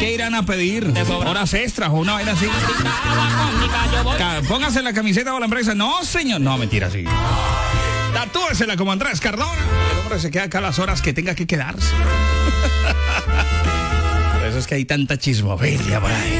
¿Qué irán a pedir? ¿Horas extras o una vaina así? Póngase la camiseta o la empresa. No, señor. No, mentira, sí. Tatúesela como Andrés Cardona. El hombre se queda acá las horas que tenga que quedarse. Por eso es que hay tanta chismovelia por ahí.